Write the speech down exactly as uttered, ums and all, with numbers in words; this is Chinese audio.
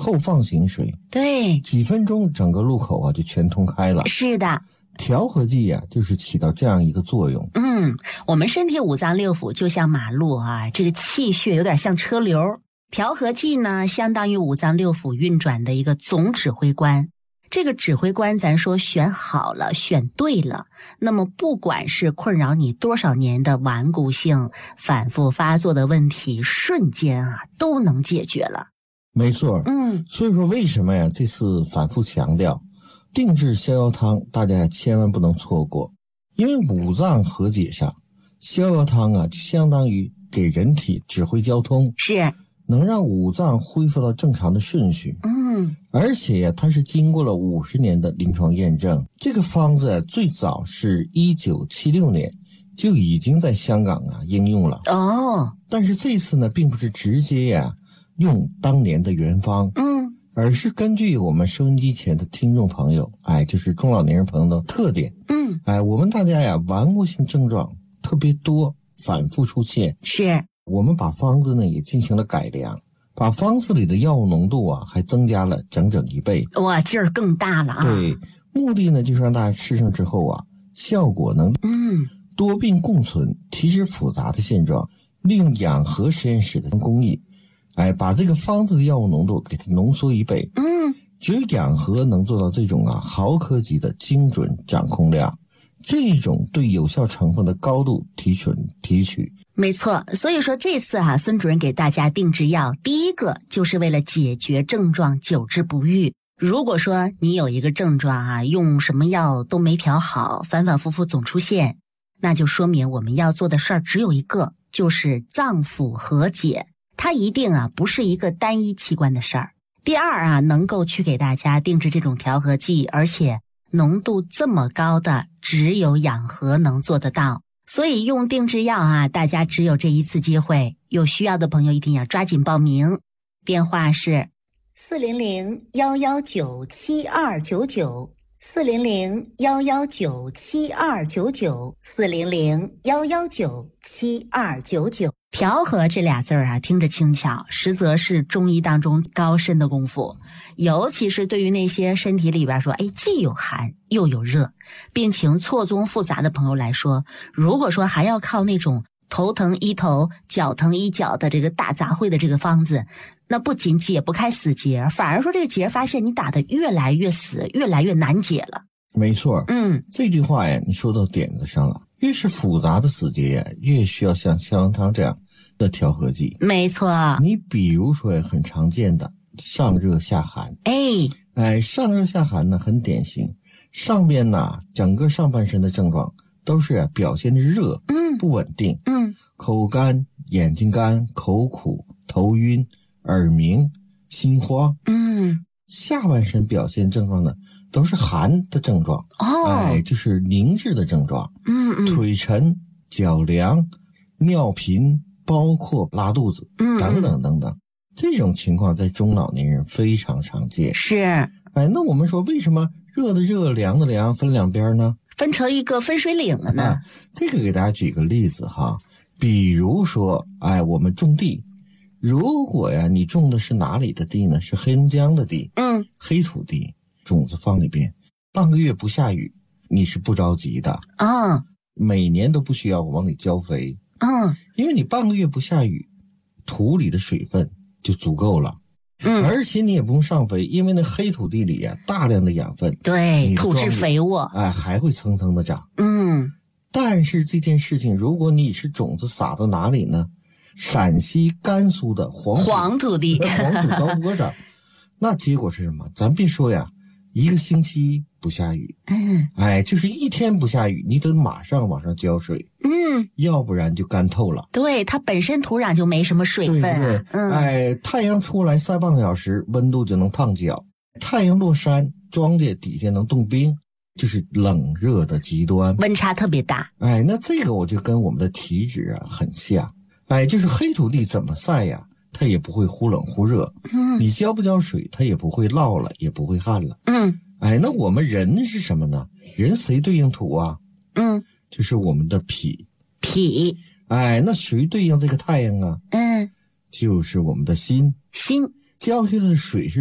后放醒水， 对， 几分钟整个路口啊就全通开了。 是的。 调和剂啊，就是起到这样一个作用。 嗯，我们身体五脏六腑就像马路啊，这个气血有点像车流。调和剂呢，相当于五脏六腑运转的一个总指挥官。这个指挥官咱说选好了，选对了，那么不管是困扰你多少年的顽固性、反复发作的问题，瞬间啊都能解决了。 没错， 嗯， 所以说为什么呀？这次反复强调，定制逍遥汤大家千万不能错过，因为五脏和解上，逍遥汤啊就相当于给人体指挥交通， 是能让五脏恢复到正常的顺序。 嗯， 而且呀，它是经过了五十年的临床验证。这个方子最早是一九七六年就已经在香港啊应用了。 哦， 但是这次呢，并不是直接呀用当年的原方， 嗯， 而是根据我们收音机前的听众朋友，哎，就是中老年人朋友的特点， 嗯， 哎，我们大家呀，顽固性症状特别多，反复出现， 是， 我们把方子呢也进行了改良，把方子里的药物浓度啊还增加了整整一倍， 哇，劲儿更大了啊！ 对，目的呢就是让大家吃上之后啊，效果能嗯多病共存，提示复杂的现状，利用养和实验室的工艺。哎，把这个方子的药物浓度给它浓缩一倍。 嗯， 只有养和能做到这种啊毫克级的精准掌控量，这种对有效成分的高度提纯提取。 没错，所以说这次啊，孙主任给大家定制药，第一个就是为了解决症状久治不愈。如果说你有一个症状啊，用什么药都没调好，反反复复总出现，那就说明我们要做的事儿只有一个，就是脏腑和解。它一定啊不是一个单一器官的事儿。第二啊，能够去给大家定制这种调和剂，而且浓度这么高的，只有养和能做得到。所以用定制药啊，大家只有这一次机会，有需要的朋友一定要抓紧报名。电话是四零零幺幺九七二九九，四零零幺幺九七二九九，四零零幺幺九七二九九。调和这俩字儿啊，听着轻巧，实则是中医当中高深的功夫。尤其是对于那些身体里边说，哎，既有寒又有热，病情错综复杂的朋友来说，如果说还要靠那种头疼医头、脚疼医脚的这个大杂烩的这个方子，那不仅解不开死结，反而说这个结发现你打得越来越死，越来越难解了。 没错， 嗯， 这句话呀，你说到点子上了。越是复杂的死结呀，越需要像逍遥汤这样的调和剂。 没错， 你比如说很常见的上热下寒， 哎哎，上热下寒呢很典型，上边呢整个上半身的症状都是、啊、表现的热， 嗯， 不稳定， 嗯， 口干、眼睛干、口苦、头晕、耳鸣、心慌， 嗯。 下半身表现症状呢都是寒的症状， 哦， 哎，就是凝滞的症状， 嗯嗯， 腿沉、脚凉、尿频，包括拉肚子， 嗯， 等等等等，这种情况在中老年人非常常见。 是， 哎，那我们说为什么热的热，凉的凉，分两边呢？ 分成一个分水岭了呢？ 啊，这个给大家举个例子哈，比如说，哎，我们种地。如果呀，你种的是哪里的地呢？是黑龙江的地， 嗯， 黑土地，种子放里边，半个月不下雨，你是不着急的啊、哦， 每年都不需要往里浇肥， 嗯， 因为你半个月不下雨，土里的水分就足够了， 嗯， 而且你也不用上肥，因为那黑土地里啊大量的养分， 对，土质肥沃， 哎，还会蹭蹭的长， 嗯， 但是这件事情，如果你是种子撒到哪里呢？陕西、甘肃的黄土黄土地， 黄土高坡上，那结果是什么？咱别说呀，一个星期不下雨， 嗯， 哎，就是一天不下雨，你得马上往上浇水， 嗯， 要不然就干透了。 对，它本身土壤就没什么水分啊， 对对， 嗯， 哎，太阳出来三半个小时，温度就能烫脚；太阳落山，庄稼底下能冻冰，就是冷热的极端， 温差特别大。 哎，那这个我就跟我们的体质啊很像。哎，就是黑土地怎么晒呀，它也不会忽冷忽热。 嗯， 你浇不浇水，它也不会涝了，也不会旱了。 嗯， 哎，那我们人是什么呢？人谁对应土啊？ 嗯， 就是我们的脾。 脾。 哎，那谁对应这个太阳啊？ 嗯， 就是我们的心。 心。 浇下的水是